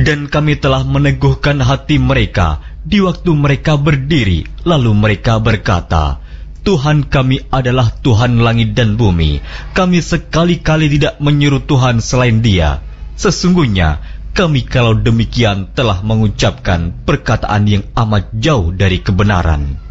Dan kami telah meneguhkan hati mereka di waktu mereka berdiri, lalu mereka berkata, Tuhan kami adalah Tuhan langit dan bumi. Kami sekali-kali tidak menyuruh Tuhan selain Dia. Sesungguhnya kami kalau demikian telah mengucapkan perkataan yang amat jauh dari kebenaran.